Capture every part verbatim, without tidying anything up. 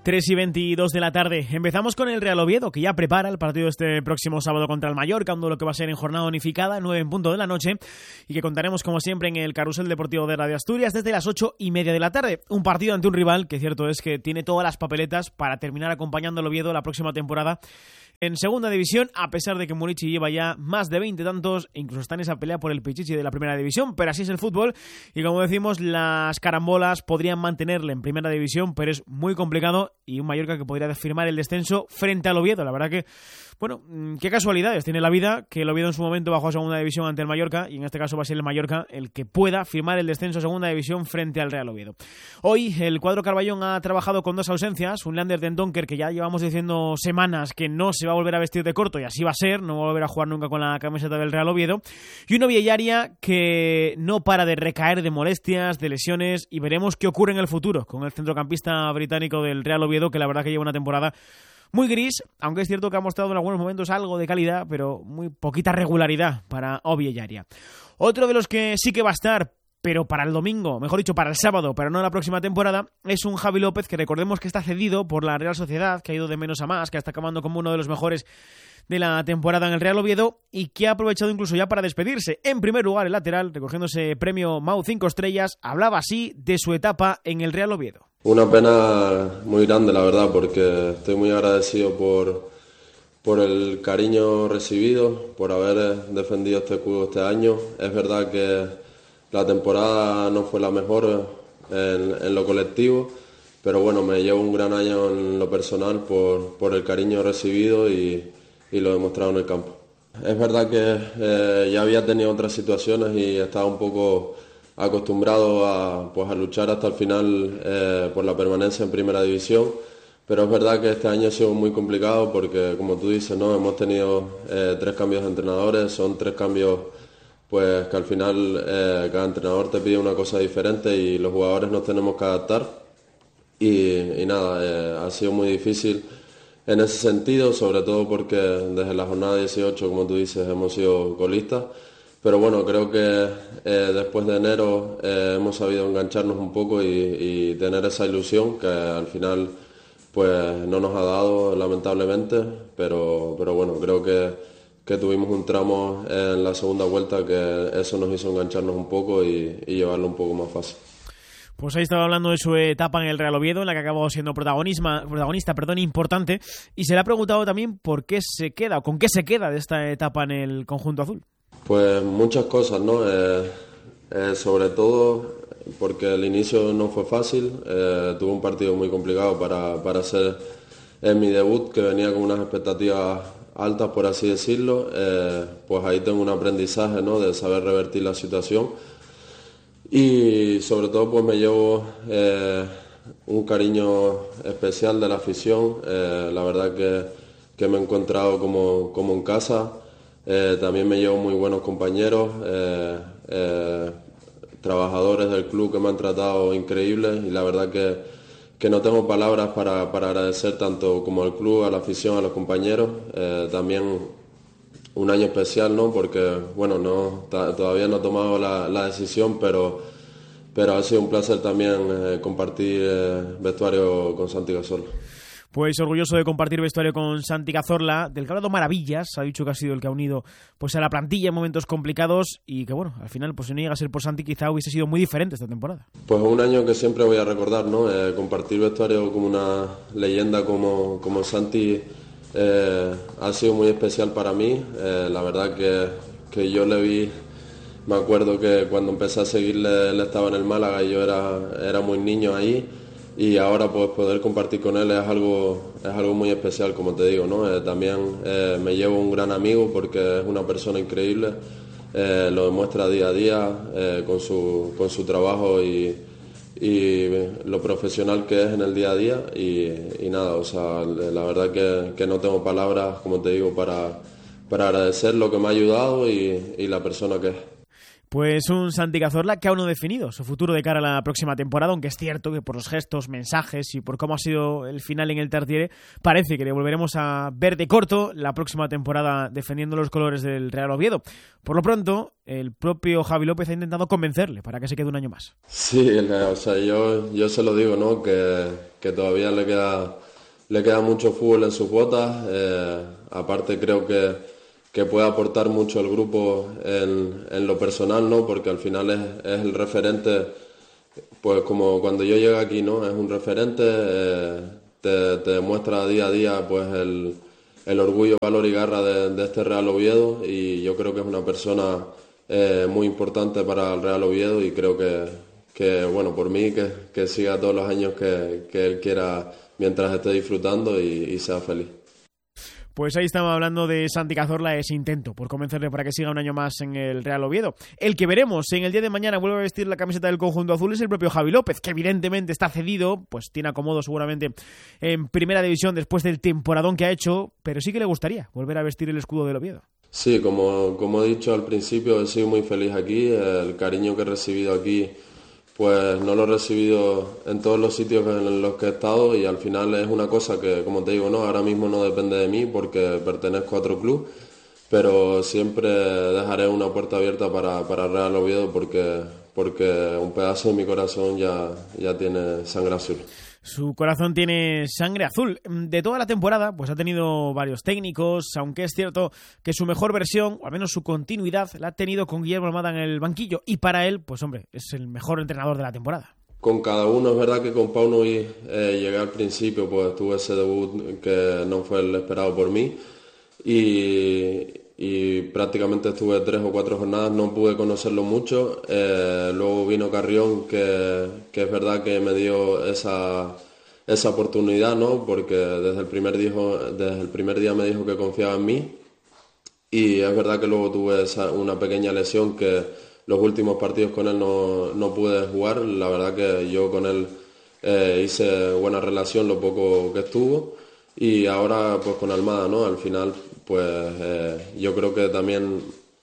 tres y veintidós de la tarde. Empezamos con el Real Oviedo, que ya prepara el partido este próximo sábado contra el Mallorca, un duelo que va a ser en jornada unificada, nueve en punto de la noche, y que contaremos como siempre en el Carrusel Deportivo de Radio Asturias desde las ocho y media de la tarde. Un partido ante un rival que cierto es que tiene todas las papeletas para terminar acompañando al Oviedo la próxima temporada en segunda división, a pesar de que Murici lleva ya más de veinte tantos e incluso está en esa pelea por el pichichi de la primera división, pero así es el fútbol y como decimos, las carambolas podrían mantenerle en primera división, pero es muy complicado y un Mallorca que podría firmar el descenso frente al Oviedo. La verdad que, bueno, qué casualidades tiene la vida que el Oviedo en su momento bajó a segunda división ante el Mallorca y en este caso va a ser el Mallorca el que pueda firmar el descenso a segunda división frente al Real Oviedo. Hoy el cuadro Carballón ha trabajado con dos ausencias, un Lander Den Donker que ya llevamos diciendo semanas que no se va a volver a vestir de corto y así va a ser, no va a volver a jugar nunca con la camiseta del Real Oviedo, y una Villaria que no para de recaer de molestias, de lesiones, y veremos qué ocurre en el futuro con el centrocampista británico del Real Oviedo, que la verdad que lleva una temporada muy gris, aunque es cierto que ha mostrado en algunos momentos algo de calidad, pero muy poquita regularidad para Villaria. Otro de los que sí que va a estar, pero para el domingo, mejor dicho, para el sábado, pero no la próxima temporada, es un Javi López que recordemos que está cedido por la Real Sociedad, que ha ido de menos a más, que está acabando como uno de los mejores de la temporada en el Real Oviedo y que ha aprovechado incluso ya para despedirse. En primer lugar, el lateral, recogiéndose premio Mau cinco estrellas, hablaba así de su etapa en el Real Oviedo. Una pena muy grande, la verdad, porque estoy muy agradecido por, por el cariño recibido, por haber defendido este club este año. Es verdad que la temporada no fue la mejor en, en lo colectivo, pero bueno, me llevo un gran año en lo personal por, por el cariño recibido y, y lo demostrado en el campo. Es verdad que eh, ya había tenido otras situaciones y estaba un poco acostumbrado a, pues, a luchar hasta el final eh, por la permanencia en primera división, pero es verdad que este año ha sido muy complicado porque, como tú dices, ¿no? Hemos tenido eh, tres cambios de entrenadores, son tres cambios pues que al final eh, cada entrenador te pide una cosa diferente y los jugadores nos tenemos que adaptar y, y nada, eh, ha sido muy difícil en ese sentido, sobre todo porque desde la jornada dieciocho, como tú dices, hemos sido colistas, pero bueno, creo que eh, después de enero eh, hemos sabido engancharnos un poco y, y tener esa ilusión que al final pues no nos ha dado lamentablemente, pero, pero bueno, creo que que tuvimos un tramo en la segunda vuelta que eso nos hizo engancharnos un poco y, y llevarlo un poco más fácil. Pues ahí estaba hablando de su etapa en el Real Oviedo, en la que acabó siendo protagonista, protagonista perdón, importante, y se le ha preguntado también por qué se queda, o con qué se queda de esta etapa en el conjunto azul. Pues muchas cosas, ¿no? Eh, eh, sobre todo porque el inicio no fue fácil, eh, tuve un partido muy complicado para, para hacer en mi debut, que venía con unas expectativas altas, por así decirlo, eh, pues ahí tengo un aprendizaje, ¿no? De saber revertir la situación y sobre todo pues me llevo eh, un cariño especial de la afición, eh, la verdad que, que me he encontrado como, como en casa, eh, también me llevo muy buenos compañeros, eh, eh, trabajadores del club que me han tratado increíbles y la verdad que que no tengo palabras para, para agradecer tanto como al club, a la afición, a los compañeros. Eh, también un año especial, ¿no? Porque, bueno, no, ta, todavía no he tomado la, la decisión, pero, pero ha sido un placer también eh, compartir eh, vestuario con Santi Cazorla. Pues orgulloso de compartir vestuario con Santi Cazorla, del que ha hablado maravillas, ha dicho que ha sido el que ha unido pues a la plantilla en momentos complicados y que bueno, al final pues si no llega a ser por Santi quizá hubiese sido muy diferente esta temporada. Pues un año que siempre voy a recordar, ¿no? Eh, compartir vestuario con una leyenda como, como Santi eh, ha sido muy especial para mí, eh, la verdad que, que yo le vi, me acuerdo que cuando empecé a seguirle él estaba en el Málaga y yo era, era muy niño ahí. Y ahora pues poder compartir con él es algo, es algo muy especial, como te digo, ¿no? Eh, también eh, me llevo un gran amigo porque es una persona increíble, eh, lo demuestra día a día eh, con, su, con su trabajo y, y lo profesional que es en el día a día y, y nada, o sea, la verdad que, que no tengo palabras, como te digo, para, para agradecer lo que me ha ayudado y, y la persona que es. Pues un Santi Cazorla que aún no ha definido su futuro de cara a la próxima temporada, aunque es cierto que por los gestos, mensajes y por cómo ha sido el final en el Tartiere, parece que le volveremos a ver de corto la próxima temporada defendiendo los colores del Real Oviedo. Por lo pronto, el propio Javi López ha intentado convencerle para que se quede un año más. Sí, o sea, yo, yo se lo digo, ¿no? Que, que todavía le queda, le queda mucho fútbol en sus botas. Eh, aparte creo que, que puede aportar mucho al grupo en, en lo personal, ¿no? Porque al final es, es el referente, pues como cuando yo llegué aquí, ¿no? Es un referente, eh, te, te demuestra día a día pues el, el orgullo, valor y garra de, de este Real Oviedo, y yo creo que es una persona eh, muy importante para el Real Oviedo, y creo que, que bueno, por mí, que, que siga todos los años que, que él quiera mientras esté disfrutando y, y sea feliz. Pues ahí estamos hablando de Santi Cazorla, ese intento por convencerle para que siga un año más en el Real Oviedo. El que veremos en el día de mañana vuelve a vestir la camiseta del conjunto azul es el propio Javi López, que evidentemente está cedido, pues tiene acomodo seguramente en primera división después del temporadón que ha hecho, pero sí que le gustaría volver a vestir el escudo del Oviedo. Sí, como, como he dicho al principio, he sido muy feliz aquí. El cariño que he recibido aquí, pues no lo he recibido en todos los sitios en los que he estado, y al final es una cosa que, como te digo, no, ahora mismo no depende de mí porque pertenezco a otro club, pero siempre dejaré una puerta abierta para, para Real Oviedo porque, porque un pedazo de mi corazón ya, ya tiene sangre azul. Su corazón tiene sangre azul. De toda la temporada, pues ha tenido varios técnicos, aunque es cierto que su mejor versión, o al menos su continuidad, la ha tenido con Guillermo Almada en el banquillo, y para él, pues hombre, es el mejor entrenador de la temporada. Con cada uno, es verdad que con Paunovic eh, llegué al principio, pues tuve ese debut que no fue el esperado por mí, y, y prácticamente estuve tres o cuatro jornadas, no pude conocerlo mucho. Eh, luego vino Carrión, que, que es verdad que me dio esa, esa oportunidad, ¿no? Porque desde el primer día, desde el primer día me dijo que confiaba en mí, y es verdad que luego tuve esa, una pequeña lesión que los últimos partidos con él no, no pude jugar. La verdad que yo con él eh, hice buena relación lo poco que estuvo, y ahora pues con Almada, ¿no? Al final pues eh, yo creo que también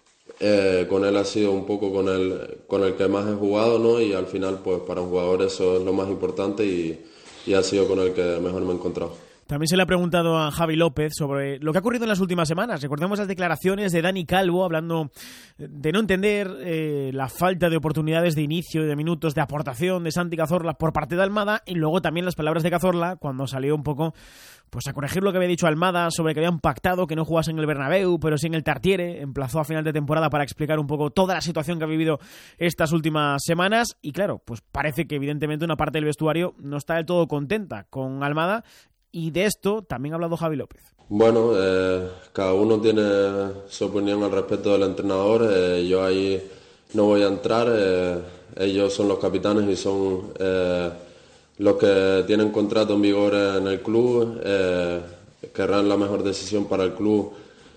eh, con él ha sido un poco con el, con el que más he jugado, ¿no? Y al final pues para un jugador eso es lo más importante, y, y ha sido con el que mejor me he encontrado. También se le ha preguntado a Javi López sobre lo que ha ocurrido en las últimas semanas. Recordemos las declaraciones de Dani Calvo hablando de no entender eh, la falta de oportunidades de inicio, de minutos, de aportación de Santi Cazorla por parte de Almada, y luego también las palabras de Cazorla cuando salió un poco pues a corregir lo que había dicho Almada sobre que habían pactado que no jugase en el Bernabéu, pero sí en el Tartiere. Emplazó a final de temporada para explicar un poco toda la situación que ha vivido estas últimas semanas, y claro, pues parece que evidentemente una parte del vestuario no está del todo contenta con Almada. Y de esto también ha hablado Javi López. Bueno, eh, cada uno tiene su opinión al respecto del entrenador. Eh, yo ahí no voy a entrar. Eh, ellos son los capitanes y son eh, los que tienen contrato en vigor en el club. Eh, querrán la mejor decisión para el club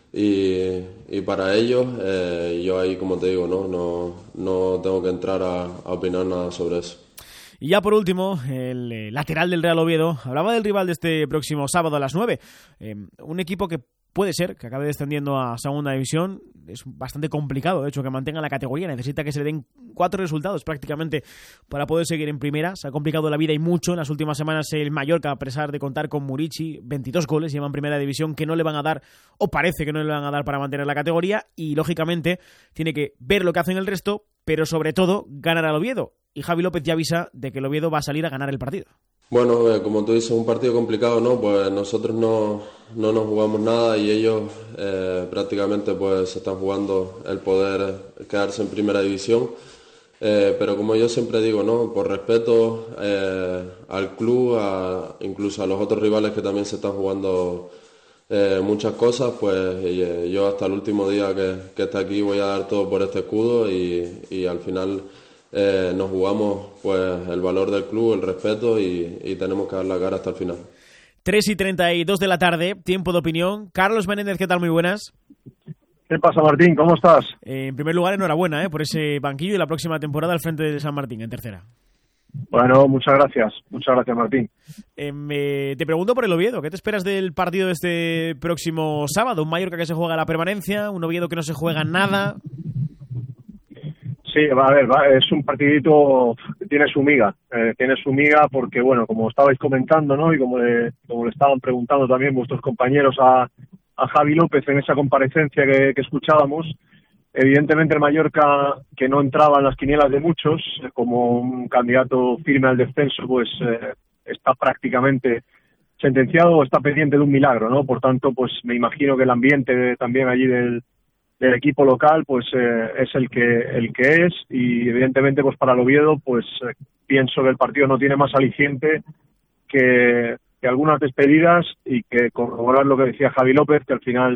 y, y para ellos. Eh, yo ahí, como te digo, no, no, no tengo que entrar a, a opinar nada sobre eso. Y ya por último, el eh, lateral del Real Oviedo hablaba del rival de este próximo sábado a las nueve. Eh, un equipo que puede ser que acabe descendiendo a segunda división. Es bastante complicado, de hecho, que mantenga la categoría. Necesita que se le den cuatro resultados prácticamente para poder seguir en primera. Se ha complicado la vida y mucho. En las últimas semanas el Mallorca, a pesar de contar con Murici, veintidós goles, lleva en primera división, que no le van a dar, o parece que no le van a dar, para mantener la categoría. Y lógicamente tiene que ver lo que hacen el resto, pero sobre todo ganar al Oviedo. Y Javi López ya avisa de que el Oviedo va a salir a ganar el partido. Bueno, eh, como tú dices, un partido complicado, ¿no? Pues nosotros no, no nos jugamos nada, y ellos eh, prácticamente pues se están jugando el poder quedarse en primera división. Eh, pero como yo siempre digo, ¿no? Por respeto eh, al club, a, incluso a los otros rivales que también se están jugando eh, muchas cosas, pues eh, yo hasta el último día que, que esté aquí voy a dar todo por este escudo, y, y al final Eh, nos jugamos pues el valor del club, el respeto, y, y tenemos que dar la cara hasta el final. tres y treinta y dos de la tarde, tiempo de opinión. Carlos Menéndez, ¿qué tal? Muy buenas. ¿Qué pasa, Martín? ¿Cómo estás? Eh, en primer lugar, enhorabuena eh, por ese banquillo y la próxima temporada al frente de San Martín, en tercera. Bueno, muchas gracias. Muchas gracias, Martín. Eh, me, te pregunto por el Oviedo. ¿Qué te esperas del partido de este próximo sábado? Un Mallorca que se juega la permanencia, un Oviedo que no se juega nada. Sí, va a ver, va, es un partidito que tiene su miga, eh, tiene su miga porque, bueno, como estabais comentando, ¿no? Y como le, como le estaban preguntando también vuestros compañeros a, a Javi López en esa comparecencia que, que escuchábamos, evidentemente el Mallorca, que no entraba en las quinielas de muchos, como un candidato firme al descenso, pues eh, está prácticamente sentenciado o está pendiente de un milagro, ¿no? Por tanto, pues me imagino que el ambiente de, también allí del, del equipo local, pues eh, es el que el que es, y evidentemente, pues para el Oviedo, pues eh, pienso que el partido no tiene más aliciente que, que algunas despedidas y que corroborar lo que decía Javi López, que al final